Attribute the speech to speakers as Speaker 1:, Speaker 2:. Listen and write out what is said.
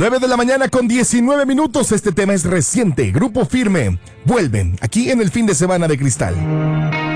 Speaker 1: 9 de la mañana con 19 minutos. Este tema es reciente. Grupo Firme. Vuelven aquí en el fin de semana de Cristal.